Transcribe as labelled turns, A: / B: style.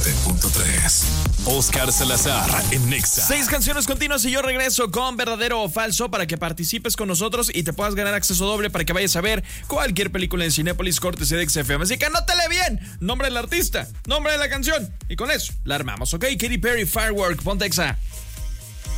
A: 97.3. Oscar Salazar en Nexa.
B: 6 canciones continuas y yo regreso con verdadero o falso para que participes con nosotros y te puedas ganar acceso doble para que vayas a ver cualquier película en Cinépolis cortesía de XFM. Así que anótale bien, nombre del artista, nombre de la canción y con eso la armamos, ¿ok? Katy Perry, Firework, ponte Exa.